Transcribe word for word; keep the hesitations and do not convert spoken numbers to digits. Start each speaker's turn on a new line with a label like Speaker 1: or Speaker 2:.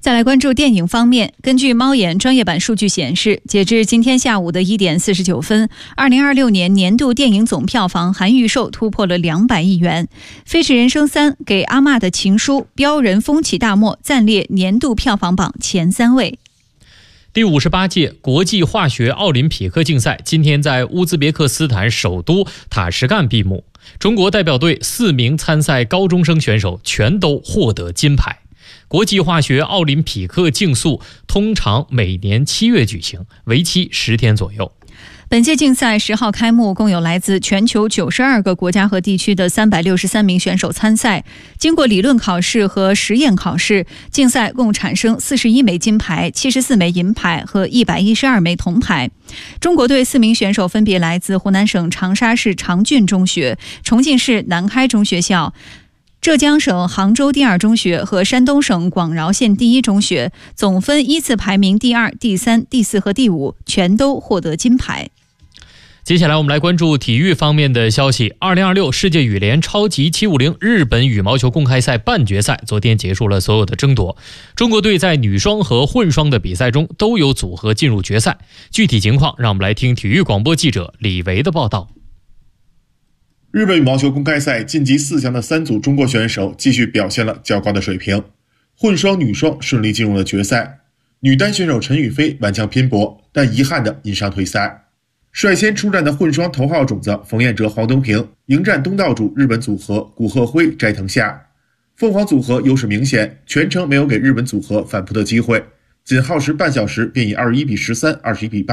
Speaker 1: 再来关注电影方面，根据猫眼专业版数据显示，截至今天下午的一点四十九分，二零二六年年度电影总票房含预售突破了两百亿元，《飞驰人生三》给阿嬷的情书、飙人风起大漠暂列年度票房榜前三位。
Speaker 2: 第五十八届国际化学奥林匹克竞赛今天在乌兹别克斯坦首都塔什干闭幕，中国代表队四名参赛高中生选手全都获得金牌。国际化学奥林匹克竞速通常每年七月举行，为期十天左右。
Speaker 1: 本届竞赛十号开幕，共有来自全球九十二个国家和地区的三百六十三名选手参赛。经过理论考试和实验考试，竞赛共产生四十一枚金牌、七十四枚银牌和一百一十二枚铜牌。中国队四名选手分别来自湖南省长沙市长郡中学、重庆市南开中学校、浙江省杭州第二中学和山东省广饶县第一中学，总分依次排名第二、第三、第四和第五，全都获得金牌。
Speaker 2: 接下来我们来关注体育方面的消息。二零二六世界羽联超级七五零日本羽毛球公开赛半决赛昨天结束了所有的争夺，中国队在女双和混双的比赛中都有组合进入决赛。具体情况让我们来听体育广播记者李维的报道。
Speaker 3: 日本羽毛球公开赛晋级四强的三组中国选手继续表现了较高的水平，混双、女双顺利进入了决赛。女单选手陈雨菲顽强拼搏，但遗憾的因伤退赛。率先出战的混双头号种子冯彦哲、黄东萍迎战东道主日本组合古贺辉、斋藤夏。凤凰组合优势明显，全程没有给日本组合反扑的机会，仅耗时半小时便以二十一比十三、二十一比八